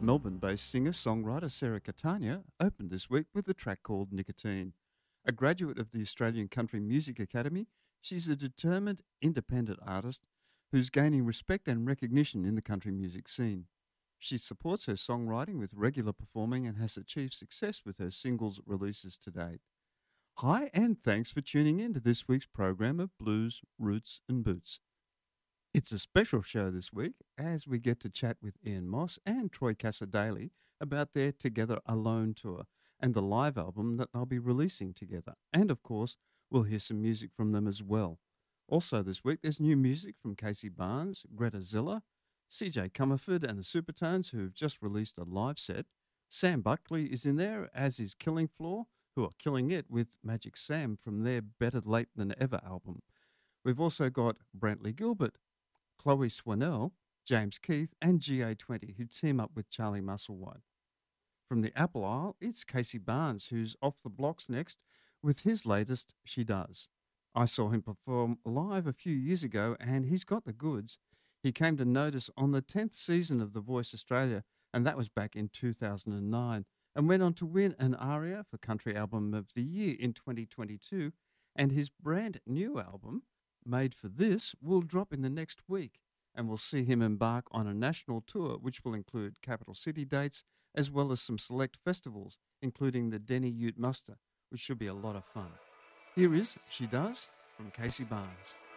Melbourne-based singer-songwriter Sarah Catania opened this week with a track called Nicotine. A graduate of the Australian Country Music Academy, she's a determined independent artist who's gaining respect and recognition in the country music scene. She supports her songwriting with regular performing and has achieved success with her singles releases to date. Hi, and thanks for tuning in to this week's program of Blues, Roots and Boots. It's a special show this week as we get to chat with Ian Moss and Troy Cassar-Daley about their Together Alone tour and the live album that they'll be releasing together. And of course, we'll hear some music from them as well. Also this week, there's new music from Casey Barnes, Greta Zilla, CJ Comerford and the Supertones, who've just released a live set. Sam Buckley is in there, as is Killing Floor, who are killing it with Magic Sam from their Better Late Than Ever album. We've also got Brantley Gilbert, Chloe Swanell, James Keith, and GA20, who team up with Charlie Musselwhite. From the Apple Isle, it's Casey Barnes, who's off the blocks next with his latest, She Does. I saw him perform live a few years ago, and he's got the goods. He came to notice on the 10th season of The Voice Australia, and that was back in 2009, and went on to win an ARIA for Country Album of the Year in 2022, and his brand new album, Made for This, will drop in the next week, and we'll see him embark on a national tour which will include capital city dates as well as some select festivals, including the Denny Ute Muster, which should be a lot of fun. Here is She Does from Casey Barnes.